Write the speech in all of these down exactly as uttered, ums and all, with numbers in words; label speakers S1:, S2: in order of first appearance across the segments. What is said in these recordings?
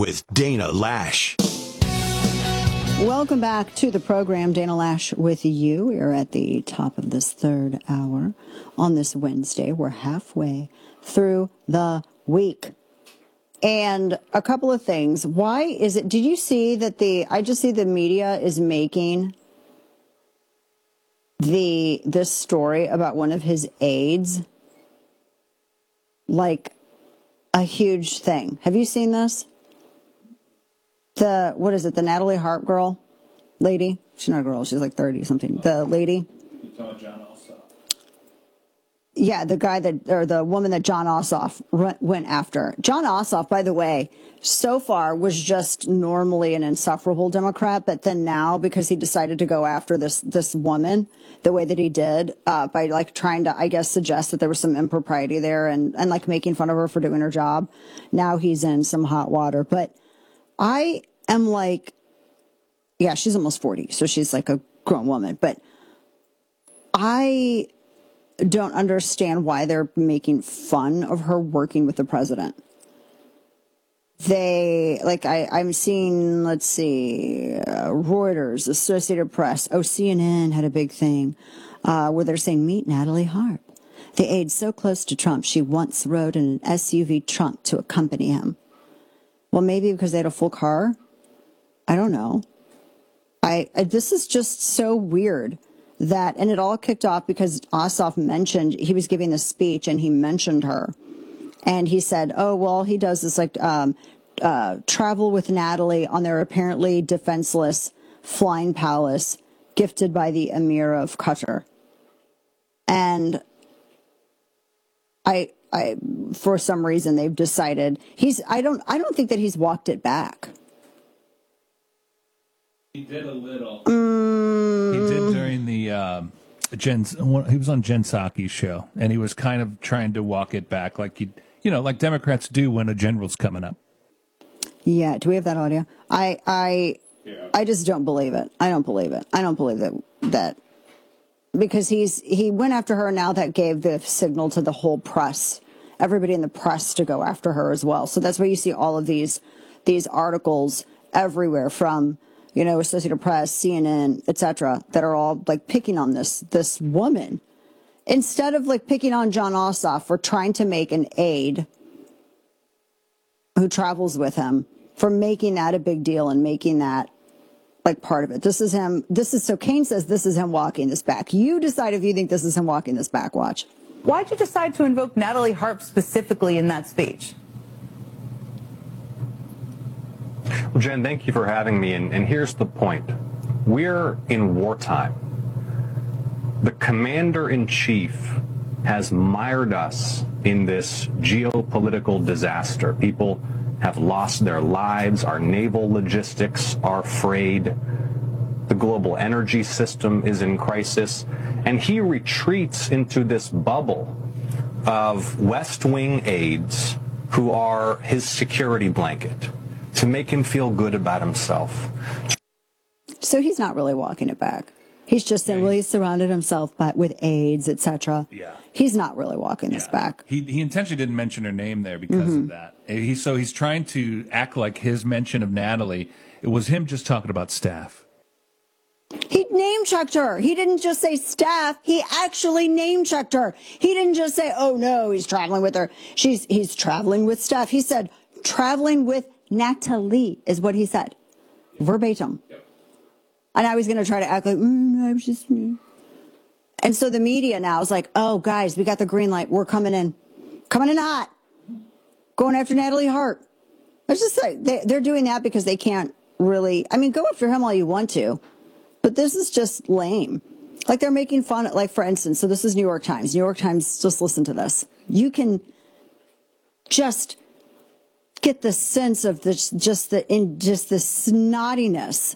S1: with Dana Lash.
S2: Welcome back to the program. Dana Lash with you. We are at the top of this third hour on this Wednesday. We're halfway through the week. And a couple of things. Why is it, did you see that the, I just see the media is making the, this story about one of his aides like a huge thing. Have you seen this? The, what is it, the Natalie Harp girl lady? She's not a girl, she's like thirty something. The lady.
S3: You're talking John Ossoff.
S2: Yeah, the guy that, or the woman that Jon Ossoff went after. Jon Ossoff, by the way, so far was just normally an insufferable Democrat, but then now, because he decided to go after this this woman the way that he did, uh, by like trying to, I guess, suggest that there was some impropriety there and, and like making fun of her for doing her job, now he's in some hot water. But I am like, yeah, she's almost forty, so she's like a grown woman. But I don't understand why they're making fun of her working with the president. They, like, I, I'm seeing, let's see, uh, Reuters, Associated Press, oh, C N N had a big thing uh, where they're saying, meet Natalie Harp, the aide so close to Trump, she once rode in an S U V trunk to accompany him. Well, maybe because they had a full car. I don't know. I, I this is just so weird that, and it all kicked off because Ossoff mentioned, he was giving this speech and he mentioned her. And he said, oh, well, he does this like um, uh, travel with Natalie on their apparently defenseless flying palace gifted by the Emir of Qatar. And I, I, for some reason, they've decided he's, I don't, I don't think that he's walked it back.
S3: He did a little.
S2: Mm.
S4: He did during the um, Jen. He was on Jen Psaki's show, and he was kind of trying to walk it back, like he, you know, like Democrats do when a general's coming up.
S2: Yeah. Do we have that audio? I, I,
S3: Yeah.
S2: I just don't believe it. I don't believe it. I don't believe that that because he's he went after her. Now that gave the signal to the whole press, everybody in the press, to go after her as well. So that's why you see all of these these articles everywhere from, you know, Associated Press, C N N, et cetera, that are all like picking on this this woman instead of like picking on Jon Ossoff for trying to make an aide who travels with him, for making that a big deal and making that like part of it. This is him. This is so Kane says this is him walking this back. You decide if you think this is him walking this back. Watch.
S5: Why'd you decide to invoke Natalie Harp specifically in that speech?
S6: Well, Jen, thank you for having me. And, and here's the point. We're in wartime. The commander-in-chief has mired us in this geopolitical disaster. People have lost their lives. Our naval logistics are frayed. The global energy system is in crisis. And he retreats into this bubble of West Wing aides who are his security blanket to make him feel good about himself.
S2: So he's not really walking it back. He's just saying, well, he's surrounded himself by, with aides, et cetera.
S4: Yeah.
S2: He's not really walking
S4: Yeah.
S2: this back.
S4: He he intentionally didn't mention her name there because
S2: Mm-hmm.
S4: of that. He so he's trying to act like his mention of Natalie, it was him just talking about staff.
S2: He name checked her. He didn't just say staff. He actually name checked her. He didn't just say, oh no, he's traveling with her. She's he's traveling with staff. He said traveling with Natalie is what he said. Verbatim.
S3: Yep.
S2: And I was going to try to act like, mm, I was just. Mm. And so the media now is like, oh, guys, we got the green light. We're coming in. Coming in hot. Going after Natalie Hart. It's just like they, they're doing that because they can't really. I mean, go after him all you want to. But this is just lame. Like they're making fun. Like, for instance, so this is New York Times. New York Times, just listen to this. You can just get the sense of this, just the in just the snottiness.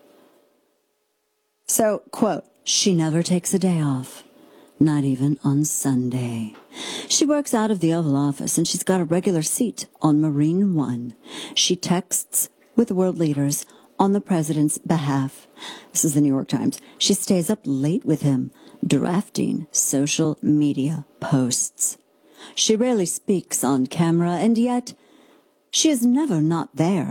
S2: So, quote, she never takes a day off, not even on Sunday. She works out of the Oval Office and she's got a regular seat on Marine One. She texts with world leaders on the president's behalf. This is the New York Times. She stays up late with him, drafting social media posts. She rarely speaks on camera, and yet she is never not there